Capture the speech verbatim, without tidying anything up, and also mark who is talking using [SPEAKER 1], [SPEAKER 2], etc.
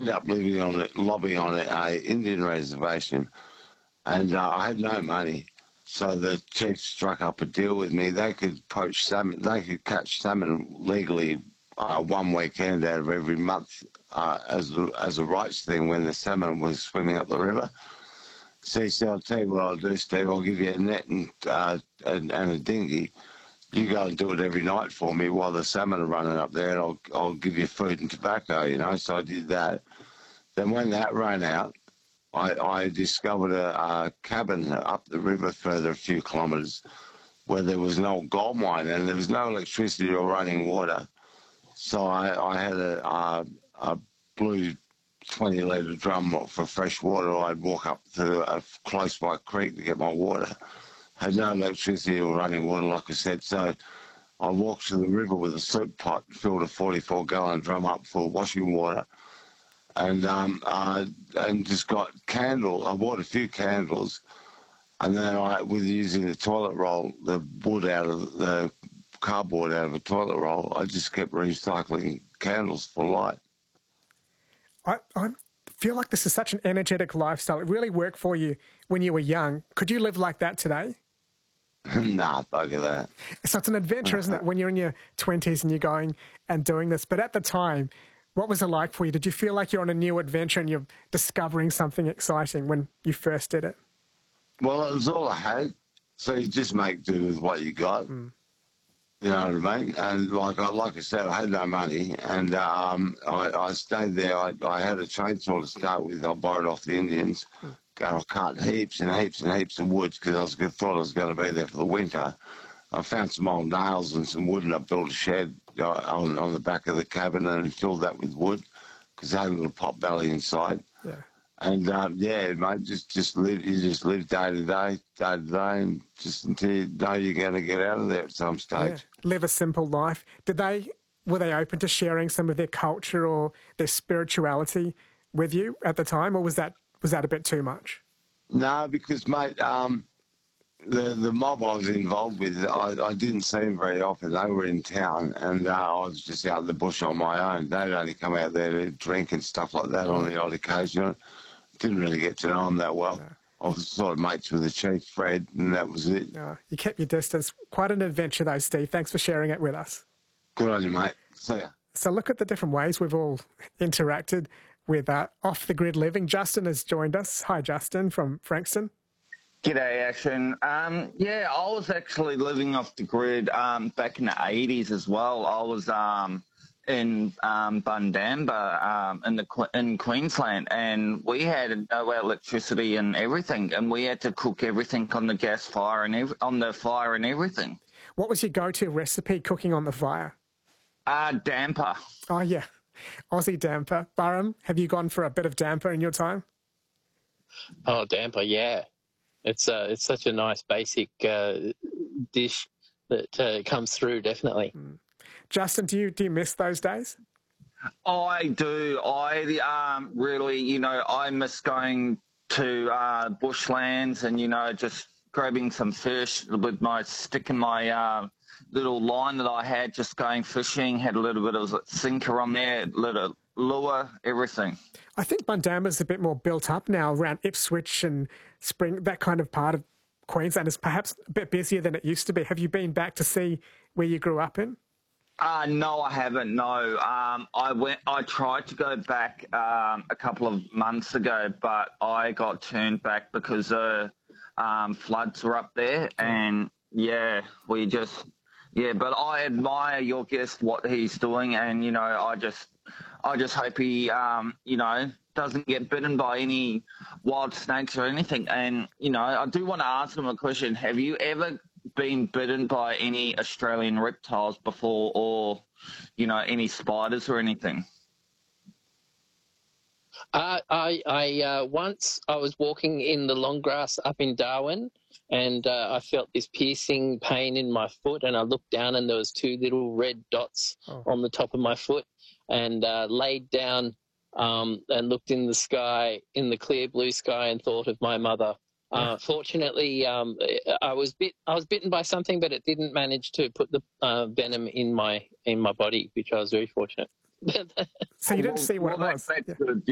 [SPEAKER 1] ended up living on a lobby on a Indian reservation, and uh, I had no money. So the chief struck up a deal with me. They could poach salmon. They could catch salmon legally uh, one weekend out of every month uh, as as a rights thing when the salmon was swimming up the river. So he said, "I'll tell you what I'll do, Steve. I'll give you a net and uh, and, and a dinghy. You go and do it every night for me while the salmon are running up there, and I'll I'll give you food and tobacco." You know, so I did that. Then when that ran out, I, I discovered a, a cabin up the river further a few kilometres where there was an old gold mine and there was no electricity or running water. So I, I had a, a, a blue twenty litre drum for fresh water. I'd walk up to a close by creek to get my water. Had no electricity or running water, like I said. So I walked to the river with a soup pot, filled a forty-four gallon drum up full of washing water, and um, uh, and just got candles. I bought a few candles, and then I, with using the toilet roll, the wood out of the cardboard out of a toilet roll, I just kept recycling candles for light.
[SPEAKER 2] I, I feel like this is such an energetic lifestyle. It really worked for you when you were young. Could you live like that today?
[SPEAKER 1] Nah, bugger that.
[SPEAKER 2] So it's an adventure, isn't it, when you're in your twenties and you're going and doing this. But at the time, what was it like for you? Did you feel like you're on a new adventure and you're discovering something exciting when you first did it?
[SPEAKER 1] Well, it was all I had. So you just make do with what you got. Mm. You know what I mean? And like I, like I said, I had no money, and um, I, I stayed there. I, I had a chainsaw to start with. I borrowed off the Indians. Mm. I cut heaps and heaps and heaps of wood because I was, thought I was going to be there for the winter. I found some old nails and some wood, and I built a shed uh, on, on the back of the cabin and filled that with wood because I had a little pot belly inside.
[SPEAKER 2] Yeah.
[SPEAKER 1] And um, yeah, mate, just just live. You just live day to day, day to day, and just until you know you're going to get out of there at some stage.
[SPEAKER 2] Yeah. Live a simple life. Did they were they open to sharing some of their culture or their spirituality with you at the time, or was that was that a bit too much?
[SPEAKER 1] No, because mate, um, the the mob I was involved with, I, I didn't see them very often. They were in town, and uh, I was just out in the bush on my own. They'd only come out there to drink and stuff like that on the odd occasion. Didn't really get to know them that well. No. I was sort of mates with the chief, Fred, and that was it.
[SPEAKER 2] No, you kept your distance. Quite an adventure, though, Steve. Thanks for sharing it with us.
[SPEAKER 1] Good on you, mate. See ya.
[SPEAKER 2] So look at the different ways we've all interacted with uh, off-the-grid living. Justin has joined us. Hi, Justin, from Frankston.
[SPEAKER 3] G'day, Ashen. Um, yeah, I was actually living off the grid um, back in the eighties as well. I was um, in um, Bundamba um, in the in Queensland, and we had no electricity and everything, and we had to cook everything on the gas fire and ev on the fire and everything.
[SPEAKER 2] What was your go-to recipe cooking on the fire?
[SPEAKER 3] Uh, damper.
[SPEAKER 2] Oh yeah, Aussie damper. Burham, have you gone for a bit of damper in your time?
[SPEAKER 4] Oh, damper, yeah. It's uh, it's such a nice basic uh, dish that uh, comes through, definitely.
[SPEAKER 2] Mm. Justin, do you do you miss those days?
[SPEAKER 3] I do. I um, really, you know, I miss going to uh, bushlands and, you know, just grabbing some fish with my stick in my uh, little line that I had, just going fishing, had a little bit of a sinker on there, little lure, everything.
[SPEAKER 2] I think Bundamba's a bit more built up now around Ipswich and Spring, that kind of part of Queensland is perhaps a bit busier than it used to be. Have you been back to see where you grew up in?
[SPEAKER 3] Uh, no, I haven't, no. Um, I went. I tried to go back um, a couple of months ago, but I got turned back because uh, um, floods were up there. And, yeah, we just, yeah, but I admire your guest, what he's doing, and, you know, I just, I just hope he, um, you know, doesn't get bitten by any wild snakes or anything. And, you know, I do want to ask him a question. Have you ever been bitten by any Australian reptiles before, or, you know, any spiders or anything?
[SPEAKER 4] Uh, I, I uh, once I was walking in the long grass up in Darwin, and uh, I felt this piercing pain in my foot, and I looked down and there was two little red dots oh. on the top of my foot, and uh, laid down um, and looked in the sky, in the clear blue sky, and thought of my mother. Uh, fortunately, um, I was bit. I was bitten by something, but it didn't manage to put the uh, venom in my in my body, which I was very fortunate.
[SPEAKER 2] So you didn't see what
[SPEAKER 3] well,
[SPEAKER 2] it was.
[SPEAKER 3] That's
[SPEAKER 2] yeah.
[SPEAKER 3] good.